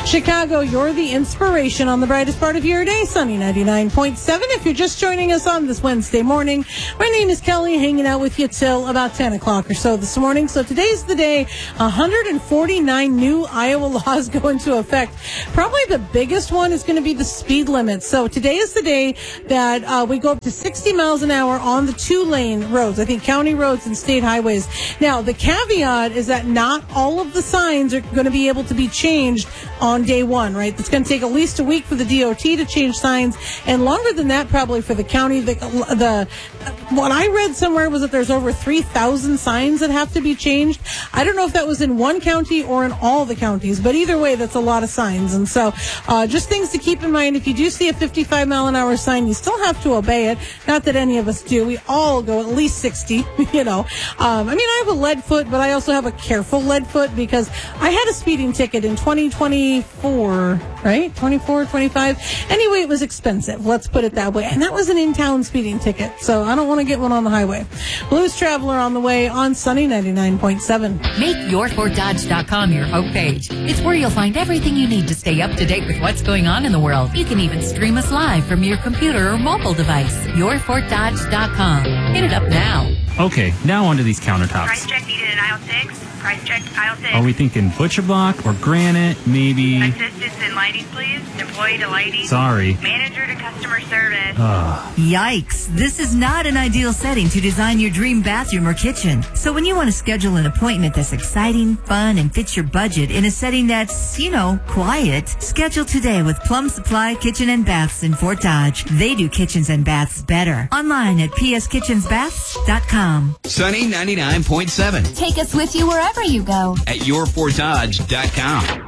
Chicago, you're the inspiration on the brightest part of your day. Sunny 99.7. If you're just joining us on this Wednesday morning, my name is Kelly, hanging out with you till about 10 o'clock or so this morning. So today's the day 149 new Iowa laws go into effect. Probably the biggest one is going to be the speed limit. So today is the day that we go up to 60 miles an hour on the 2-lane roads, I think county roads and state highways. Now, the caveat is that not all of the signs are going to be able to be changed on day one, right? It's going to take at least a week for the DOT to change signs, and longer than that probably for the county. What I read somewhere was that there's over 3,000 signs that have to be changed. I don't know if that was in one county or in all the counties, but either way, that's a lot of signs. And so just things to keep in mind. If you do see a 55-mile-an-hour sign, you still have to obey it. Not that any of us do. We all go at least 60, you know. I have a lead foot, but I also have a careful lead foot because I had a speeding ticket in 2024, right? 24, 25. Anyway, it was expensive. Let's put it that way. And that was an in-town speeding ticket, so I don't want to get one on the highway. Blues Traveler on the way on Sunny 99.7. Make yourfortdodge.com your homepage. It's where you'll find everything you need to stay up to date with what's going on in the world. You can even stream us live from your computer or mobile device. Yourfortdodge.com. Hit it up now. Okay, now onto these countertops. Price check needed in aisle 6. Price check aisle 6. Are we thinking butcher block or granite? Maybe. Assistance in lighting, please. Employee to lighting. Sorry. Manager to customer service. Yikes. This is not an ideal setting to design your dream bathroom or kitchen. So when you want to schedule an appointment that's exciting, fun, and fits your budget in a setting that's, quiet, schedule today with Plum Supply Kitchen and Baths in Fort Dodge. They do kitchens and baths better. Online at pskitchensbaths.com. Sunny 99.7. Take us with you wherever you go at yourfortdodge.com.